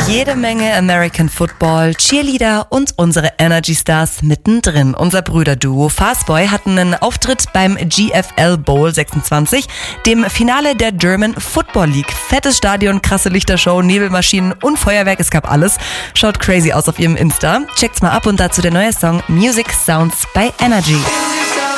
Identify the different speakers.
Speaker 1: Jede Menge American Football, Cheerleader und unsere Energy Stars mittendrin. Unser Brüderduo Fastboy hatten einen Auftritt beim GFL Bowl 26, dem Finale der German Football League. Fettes Stadion, krasse Lichtershow, Nebelmaschinen und Feuerwerk, es gab alles. Schaut crazy aus auf ihrem Insta. Checkt's mal ab und dazu der neue Song Music Sounds bei Energy.